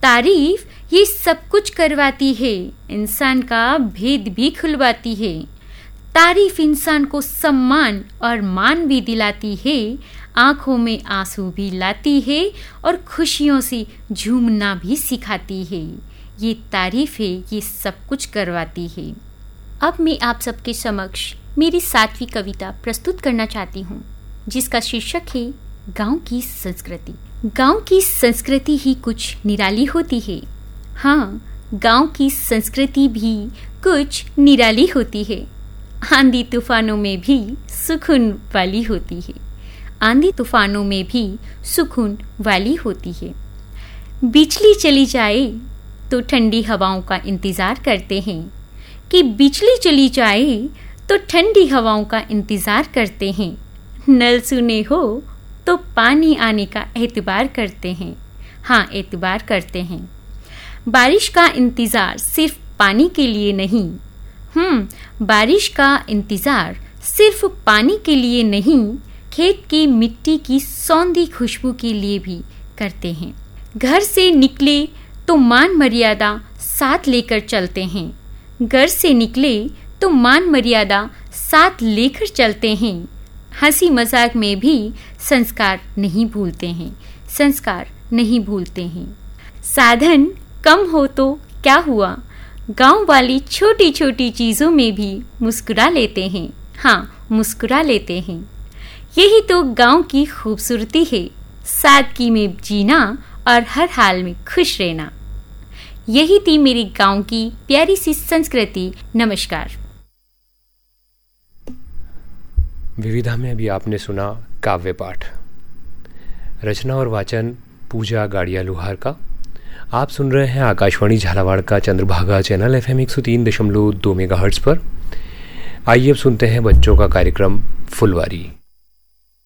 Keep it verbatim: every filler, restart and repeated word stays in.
तारीफ ये सब कुछ करवाती है, इंसान का भेद भी खुलवाती है। तारीफ इंसान को सम्मान और मान भी दिलाती है, आंखों में आंसू भी लाती है और खुशियों से झूमना भी सिखाती है। ये तारीफ है, ये सब कुछ करवाती है। अब मैं आप सबके समक्ष मेरी सातवीं कविता प्रस्तुत करना चाहती हूँ, जिसका शीर्षक है गांव की संस्कृति। गांव की संस्कृति ही कुछ निराली होती है। हाँ, गांव की संस्कृति भी कुछ निराली होती है। आंधी तूफानों में भी सुकून वाली होती है। आंधी तूफानों में भी सुकून वाली होती है। बिजली चली जाए तो ठंडी हवाओं का इंतजार करते हैं कि बिजली चली जाए तो ठंडी हवाओं का इंतजार करते हैं। नल सूने हो तो पानी आने का एतबार करते हैं। हाँ, एतबार करते हैं। बारिश का इंतजार सिर्फ पानी के लिए नहीं, हम्म बारिश का इंतजार सिर्फ पानी के लिए नहीं, खेत की मिट्टी की सौंधी खुशबू के लिए भी करते हैं। घर से निकले तो मान मर्यादा साथ लेकर चलते हैं। घर से निकले तो मान मर्यादा साथ लेकर चलते हैं। हंसी मजाक में भी संस्कार नहीं भूलते हैं, संस्कार नहीं भूलते हैं। साधन कम हो तो क्या हुआ, गांव वाली छोटी छोटी चीजों में भी मुस्कुरा लेते हैं। हाँ, मुस्कुरा लेते हैं। यही तो गांव की खूबसूरती है, सादगी में जीना और हर हाल में खुश रहना। यही थी मेरी गांव की प्यारी सी संस्कृति। नमस्कार। विविधा में अभी आपने सुना काव्य पाठ। रचना और वाचन पूजा गाड़िया लुहार का। आप सुन रहे हैं आकाशवाणी झालावाड़ का चंद्रभागा चैनल एफ एम एक सौ तीन दशमलव दो मेगाहर्ट्ज पर। आइए अब सुनते हैं बच्चों का कार्यक्रम फुलवारी।